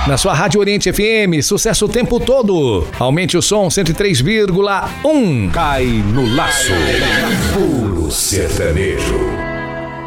Na sua Rádio Oriente FM, sucesso o tempo todo. Aumente o som, 103,1. Cai no laço. Puro sertanejo.